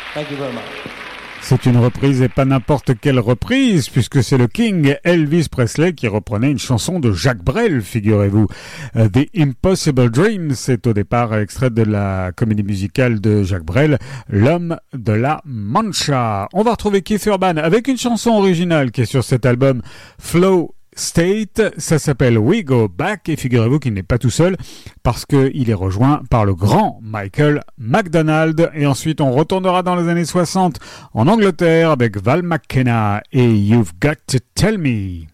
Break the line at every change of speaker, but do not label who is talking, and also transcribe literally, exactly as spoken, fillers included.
Thank you very much.
C'est une reprise et pas n'importe quelle reprise, puisque c'est le King Elvis Presley qui reprenait une chanson de Jacques Brel, figurez-vous. Uh, The Impossible Dream, c'est au départ extrait de la comédie musicale de Jacques Brel, L'Homme de la Mancha. On va retrouver Keith Urban avec une chanson originale qui est sur cet album, Flow State, ça s'appelle We Go Back, et figurez-vous qu'il n'est pas tout seul parce qu'il est rejoint par le grand Michael McDonald, et ensuite on retournera dans les années soixante en Angleterre avec Val McKenna et You've Got to Tell Me.